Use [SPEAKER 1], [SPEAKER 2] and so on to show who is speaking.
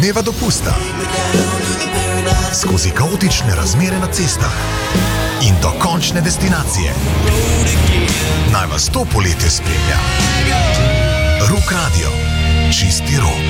[SPEAKER 1] dneva dopusta, skozi kaotične razmere na cestah in do končne destinacije. Naj vas to poletje spremlja. Rock Radio, čisti rock.